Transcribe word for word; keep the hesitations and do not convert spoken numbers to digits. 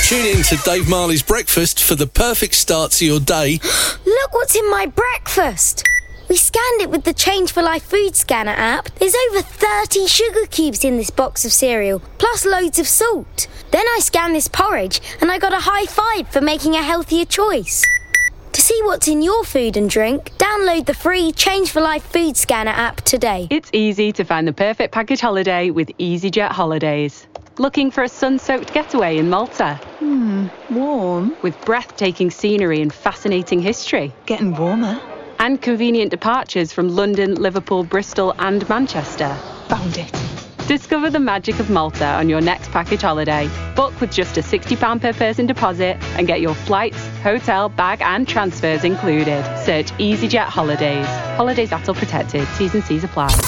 Tune in to Dave Marley's Breakfast for the perfect start to your day. Look what's in my breakfast. We scanned it with the Change for Life food scanner app. There's over thirty sugar cubes in this box of cereal, plus loads of salt. Then I scanned this porridge and I got a high five for making a healthier choice. To see what's in your food and drink, download the free Change for Life food scanner app today. It's easy to find the perfect package holiday with EasyJet Holidays. Looking for a sun-soaked getaway in Malta? Hmm, warm. With breathtaking scenery and fascinating history. Getting warmer. And convenient departures from London, Liverpool, Bristol and Manchester. Found it. Discover the magic of Malta on your next package holiday. Book with just a sixty pounds per person deposit and get your flights, hotel, bag and transfers included. Search EasyJet Holidays. Holidays A T O protected. T's and C's apply.